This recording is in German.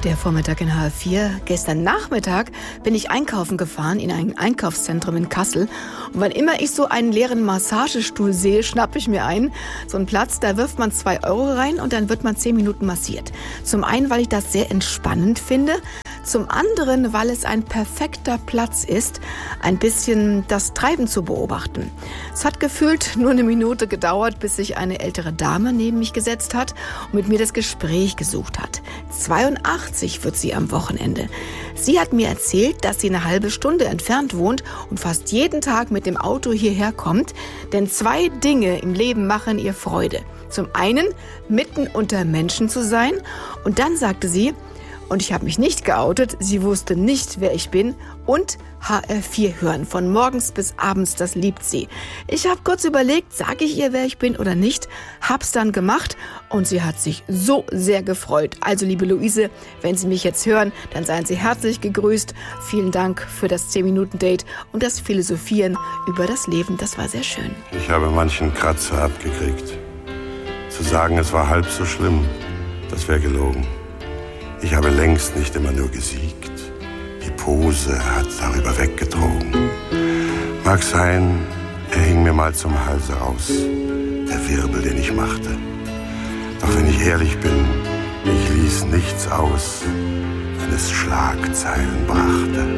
Der Vormittag in HR4. Gestern Nachmittag bin ich einkaufen gefahren in ein Einkaufszentrum in Kassel. Und wann immer ich so einen leeren Massagestuhl sehe, schnappe ich mir einen. So einen Platz, da wirft man 2 Euro rein und dann wird man 10 Minuten massiert. Zum einen, weil ich das sehr entspannend finde. Zum anderen, weil es ein perfekter Platz ist, ein bisschen das Treiben zu beobachten. Es hat gefühlt nur eine Minute gedauert, bis sich eine ältere Dame neben mich gesetzt hat und mit mir das Gespräch gesucht hat. 82 wird sie am Wochenende. Sie hat mir erzählt, dass sie eine halbe Stunde entfernt wohnt und fast jeden Tag mit dem Auto hierher kommt, denn 2 Dinge im Leben machen ihr Freude. Zum einen, mitten unter Menschen zu sein, und dann sagte sie, und ich habe mich nicht geoutet, sie wusste nicht, wer ich bin, und HR4 hören, von morgens bis abends, das liebt sie. Ich habe kurz überlegt, sage ich ihr, wer ich bin oder nicht, hab's dann gemacht und sie hat sich so sehr gefreut. Also liebe Luise, wenn Sie mich jetzt hören, dann seien Sie herzlich gegrüßt. Vielen Dank für das 10-Minuten-Date und das Philosophieren über das Leben, das war sehr schön. Ich habe manchen Kratzer abgekriegt. Zu sagen, es war halb so schlimm, das wäre gelogen. Ich habe längst nicht immer nur gesiegt. Die Pose hat darüber weggetrogen. Mag sein, er hing mir mal zum Halse raus, der Wirbel, den ich machte. Doch wenn ich ehrlich bin, ich ließ nichts aus, wenn es Schlagzeilen brachte.